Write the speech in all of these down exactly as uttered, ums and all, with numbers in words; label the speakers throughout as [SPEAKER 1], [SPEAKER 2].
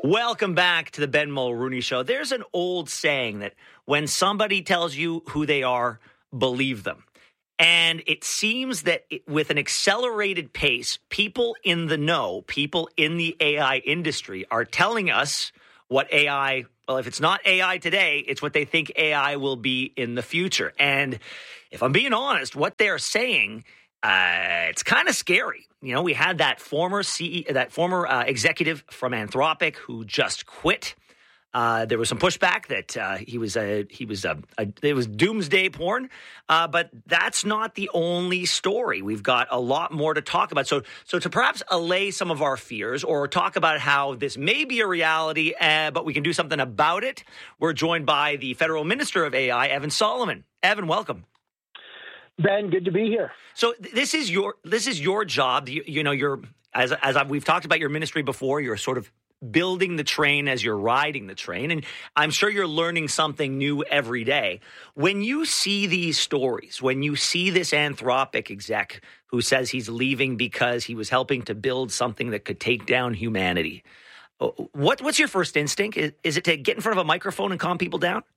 [SPEAKER 1] Welcome back to the Ben Mulrooney Show. There's an old saying that when somebody tells you who they are, believe them. And it seems that it, with an accelerated pace, people in the know, people in the A I industry are telling us what A I, well, if it's not A I today, it's what they think A I will be in the future. And if I'm being honest, what they're saying, uh, it's kind of scary. You know, we had that former C E O, that former uh, executive from Anthropic who just quit. Uh, there was some pushback that uh, he was a he was a, a it was doomsday porn, uh, but that's not the only story. We've got a lot more to talk about. So, so to perhaps allay some of our fears or talk about how this may be a reality, uh, but we can do something about it, we're joined by the Federal Minister of A I, Evan Solomon. Evan, welcome.
[SPEAKER 2] Ben, good to be here.
[SPEAKER 1] So th- this is your this is your job. You, you know, you're as as I've, we've talked about your ministry before. You're sort of building the train as you're riding the train. And I'm sure you're learning something new every day. When you see these stories, when you see this Anthropic exec who says he's leaving because he was helping to build something that could take down humanity, what, what's your first instinct? Is, is it to get in front of a microphone and calm people down?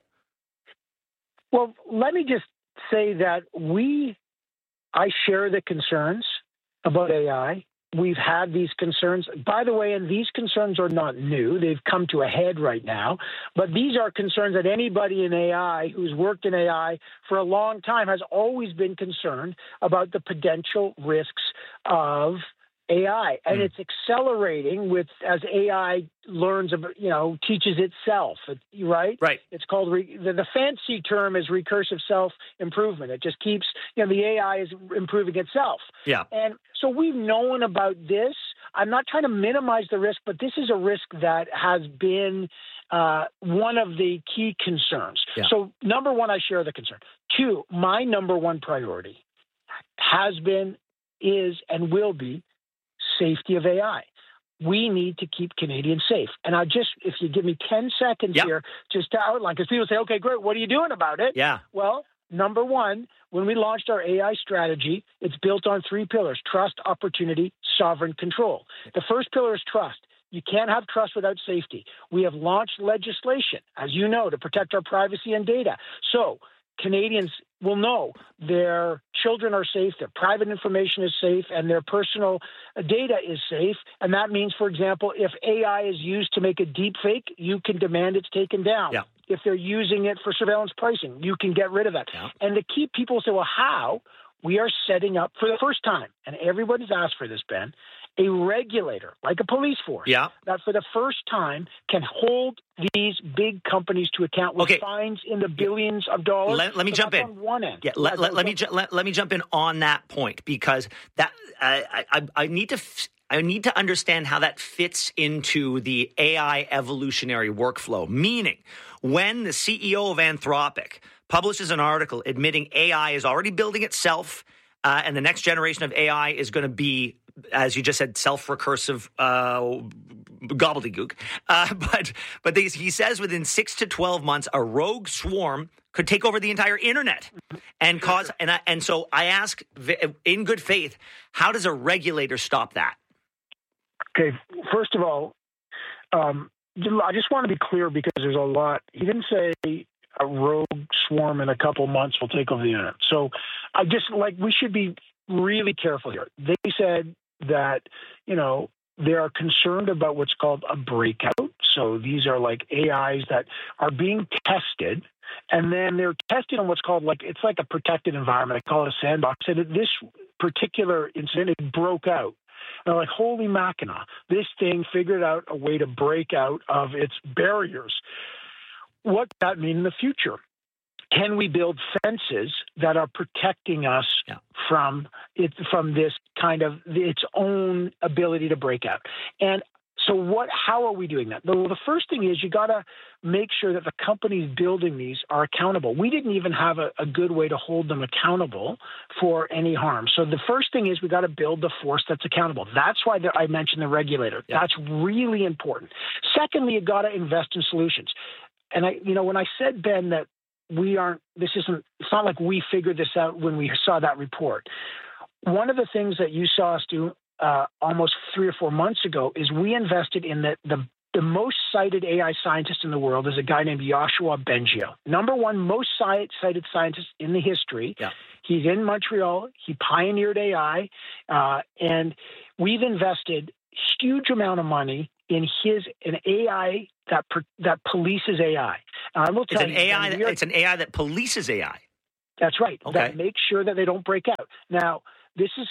[SPEAKER 2] Well, let me just say that we, I share the concerns about A I. We've had these concerns. By the way, and these concerns are not new. They've come to a head right now. But these are concerns that anybody in A I who's worked in A I for a long time has always been concerned about the potential risks of A I. And mm. it's accelerating with as A I learns, you know, teaches itself, right?
[SPEAKER 1] Right.
[SPEAKER 2] It's called, re, the, the fancy term is recursive self-improvement. It just keeps, you know, the A I is improving itself.
[SPEAKER 1] Yeah.
[SPEAKER 2] And so we've known about this. I'm not trying to minimize the risk, but this is a risk that has been uh, one of the key concerns.
[SPEAKER 1] Yeah.
[SPEAKER 2] So number one, I share the concern. Two, my number one priority has been, is, and will be safety of A I. We need to keep Canadians safe. And I just, if you give me ten seconds
[SPEAKER 1] yep.
[SPEAKER 2] here, just to outline, because people say, okay, great, what are you doing about it?
[SPEAKER 1] Yeah.
[SPEAKER 2] Well, number one, when we launched our A I strategy, it's built on three pillars: trust, opportunity, sovereign control. The first pillar is trust. You can't have trust without safety. We have launched legislation, as you know, to protect our privacy and data. So Canadians will know their children are safe, their private information is safe, and their personal data is safe. And that means, for example, if A I is used to make a deep fake, you can demand it's taken down.
[SPEAKER 1] Yeah.
[SPEAKER 2] If they're using it for surveillance pricing, you can get rid of that.
[SPEAKER 1] Yeah.
[SPEAKER 2] And to keep people say, well, how? We are setting up for the first time, and everybody's asked for this, Ben, a regulator, like a police force,
[SPEAKER 1] yeah.
[SPEAKER 2] that for the first time can hold these big companies to account with
[SPEAKER 1] okay.
[SPEAKER 2] fines in the billions of dollars.
[SPEAKER 1] Let, let me
[SPEAKER 2] so
[SPEAKER 1] jump in.
[SPEAKER 2] On one end.
[SPEAKER 1] Yeah, let, let, let me ju- let, let me jump in on that point, because that I, I, I need to f- I need to understand how that fits into the A I evolutionary workflow. Meaning, when the C E O of Anthropic publishes an article admitting A I is already building itself, uh, and the next generation of A I is going to be, as you just said, self-recursive uh, gobbledygook. Uh, but but they, he says within six to twelve months, a rogue swarm could take over the entire internet and cause. And I, and so I ask, in good faith, how does a regulator stop that?
[SPEAKER 2] Okay, first of all, um, I just want to be clear because there's a lot. He didn't say a rogue swarm in a couple months will take over the internet. So I just like we should be really careful here. They said that, you know, they are concerned about what's called a breakout. So these are like A Is that are being tested, and then they're tested on what's called like, it's like a protected environment. I call it a sandbox. So that this particular incident, it broke out. And they're like, holy Mackinac, this thing figured out a way to break out of its barriers. What does that mean in the future? Can we build fences that are protecting us yeah. from it, from this kind of its own ability to break out? And so what, how are we doing that? Well, the first thing is you got to make sure that the companies building these are accountable. We didn't even have a, a good way to hold them accountable for any harm. So the first thing is we got to build the force that's accountable. That's why the, I mentioned the regulator. Yeah. That's really important. Secondly, you got to invest in solutions. And I, you know, when I said, Ben, that we aren't, this isn't, it's not like we figured this out when we saw that report. One of the things that you saw us do uh, almost three or four months ago is we invested in the, the the most cited A I scientist in the world is a guy named Yoshua Bengio. Number one most cited scientist in the history.
[SPEAKER 1] Yeah.
[SPEAKER 2] He's in Montreal. He pioneered A I. Uh, and we've invested huge amount of money in his an A I that that polices A I. And I will tell
[SPEAKER 1] it's an
[SPEAKER 2] you,
[SPEAKER 1] A I. That,
[SPEAKER 2] are,
[SPEAKER 1] it's an A I that polices A I.
[SPEAKER 2] That's right.
[SPEAKER 1] Okay.
[SPEAKER 2] That makes sure that they don't break out. Now, this is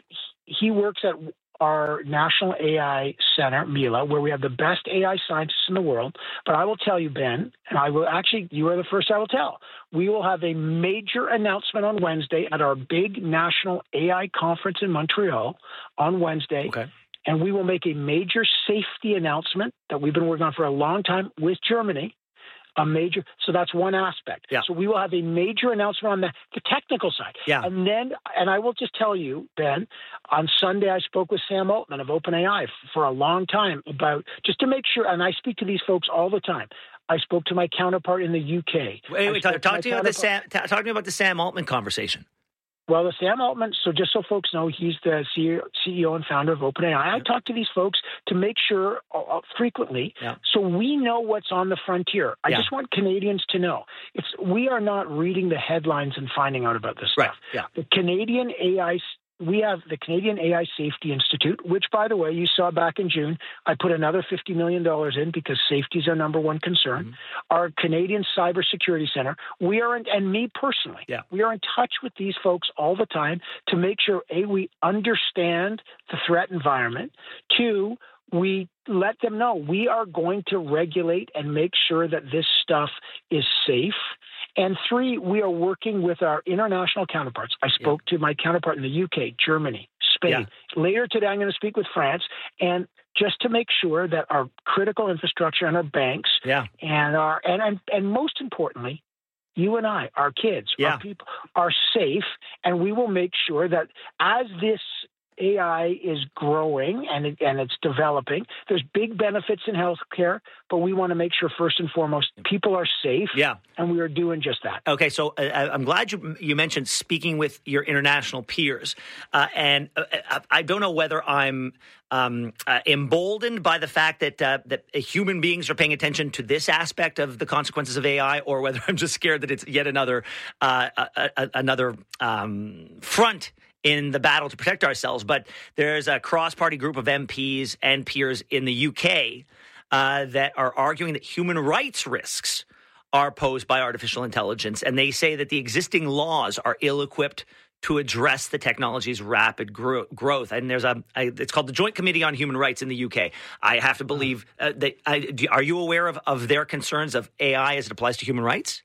[SPEAKER 2] he works at our National A I Center, Mila, where we have the best A I scientists in the world. But I will tell you, Ben, and I will actually, you are the first I will tell, we will have a major announcement on Wednesday at our big national A I conference in Montreal on Wednesday.
[SPEAKER 1] Okay.
[SPEAKER 2] And we will make a major safety announcement that we've been working on for a long time with Germany. A major, so that's one aspect.
[SPEAKER 1] Yeah.
[SPEAKER 2] So we will have a major announcement on the, the technical side.
[SPEAKER 1] Yeah.
[SPEAKER 2] And then, and I will just tell you, Ben, on Sunday I spoke with Sam Altman of OpenAI for a long time about, just to make sure, and I speak to these folks all the time. I spoke to my counterpart in the U K.
[SPEAKER 1] Wait, wait, talk,
[SPEAKER 2] to,
[SPEAKER 1] talk to me about the Sam, talk to me about the Sam Altman conversation.
[SPEAKER 2] Well, the Sam Altman, so just so folks know, he's the C E O and founder of OpenAI. I
[SPEAKER 1] Yep.
[SPEAKER 2] talk to these folks to make sure uh, frequently,
[SPEAKER 1] Yeah.
[SPEAKER 2] so we know what's on the frontier. I
[SPEAKER 1] Yeah.
[SPEAKER 2] just want Canadians to know. It's we are not reading the headlines and finding out about this
[SPEAKER 1] Right.
[SPEAKER 2] stuff.
[SPEAKER 1] Yeah.
[SPEAKER 2] The Canadian A I, we have the Canadian A I Safety Institute, which, by the way, you saw back in June, I put another fifty million dollars in because safety is our number one concern.
[SPEAKER 1] Mm-hmm.
[SPEAKER 2] Our Canadian Cybersecurity Center, we are, in, and me personally,
[SPEAKER 1] Yeah.
[SPEAKER 2] we are in touch with these folks all the time to make sure, A, we understand the threat environment. Two, we let them know we are going to regulate and make sure that this stuff is safe. And three, we are working with our international counterparts. I spoke yeah. to my counterpart in the U K, Germany, Spain. Yeah. Later today, I'm going to speak with France. And just to make sure that our critical infrastructure and our banks
[SPEAKER 1] yeah.
[SPEAKER 2] and our and, and and most importantly, you and I, our kids,
[SPEAKER 1] yeah.
[SPEAKER 2] our people are safe. And we will make sure that as this A I is growing and it, and it's developing, there's big benefits in healthcare, but we want to make sure first and foremost people are safe.
[SPEAKER 1] Yeah.
[SPEAKER 2] And we are doing just that.
[SPEAKER 1] Okay, so uh, I'm glad you you mentioned speaking with your international peers, uh, and uh, I don't know whether I'm um, uh, emboldened by the fact that uh, that human beings are paying attention to this aspect of the consequences of A I, or whether I'm just scared that it's yet another uh, a, a, another um, front in the battle to protect ourselves. But there's a cross-party group of M Ps and peers in the U K uh, that are arguing that human rights risks are posed by artificial intelligence, and they say that the existing laws are ill-equipped to address the technology's rapid gro- growth. And there's a, a, it's called the Joint Committee on Human Rights in the U K. I have to believe uh, that. I, do, are you aware of, of their concerns of A I as it applies to human rights?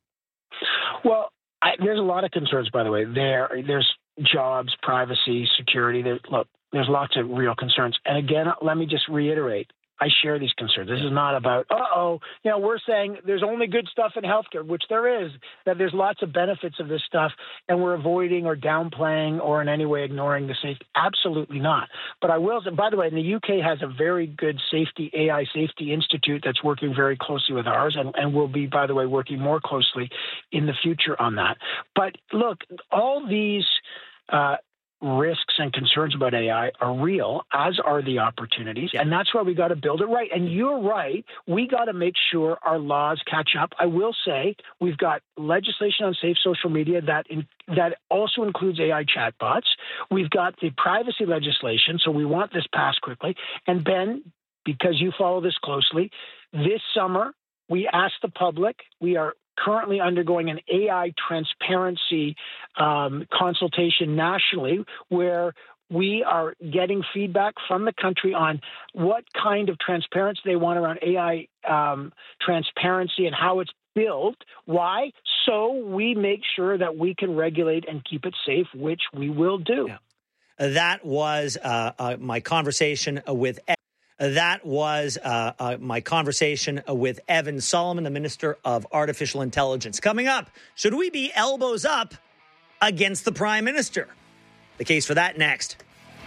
[SPEAKER 2] Well, I, there's a lot of concerns, by the way. There, there's jobs, privacy, security. There, look, there's lots of real concerns. And again, let me just reiterate. I share these concerns. This is not about, uh-oh, you know, we're saying there's only good stuff in healthcare, which there is, that there's lots of benefits of this stuff, and we're avoiding or downplaying or in any way ignoring the safety. Absolutely not. But I will say, by the way, the U K has a very good safety, A I Safety Institute that's working very closely with ours, and, and will be, by the way, working more closely in the future on that. But look, all these uh, risks and concerns about A I are real, as are the opportunities. Yeah. And that's why we got to build it right. And you're right. We got to make sure our laws catch up. I will say we've got legislation on safe social media that in, that also includes A I chatbots. We've got the privacy legislation. So we want this passed quickly. And Ben, because you follow this closely, this summer we asked the public, we are currently undergoing an A I transparency um, consultation nationally, where we are getting feedback from the country on what kind of transparency they want around A I um, transparency and how it's built. Why? So we make sure that we can regulate and keep it safe, which we will do.
[SPEAKER 1] Yeah. That was uh, uh, my conversation with Ed. That was uh, uh, my conversation with Evan Solomon, the Minister of Artificial Intelligence. Coming up, should we be elbows up against the Prime Minister? The case for that next.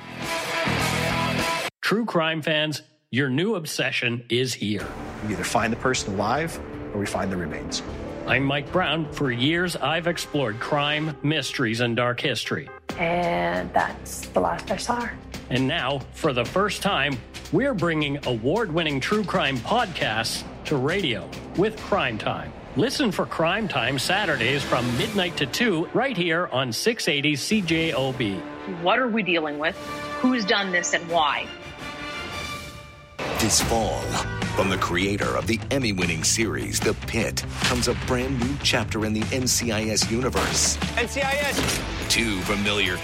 [SPEAKER 3] True crime fans, your new obsession is here.
[SPEAKER 4] We either find the person alive or we find the remains.
[SPEAKER 3] I'm Mike Brown. For years, I've explored crime, mysteries, and dark history.
[SPEAKER 5] And that's the last I saw her.
[SPEAKER 3] And now, for the first time, We're bringing award-winning true crime podcasts to radio with Crime Time. Listen for Crime Time Saturdays from midnight to two right here on six eighty C J O B.
[SPEAKER 5] What are we dealing with? Who's done this and why?
[SPEAKER 6] This fall, from the creator of the Emmy-winning series The Pit, comes a brand new chapter in the N C I S universe.
[SPEAKER 7] N C I S!
[SPEAKER 6] Two familiar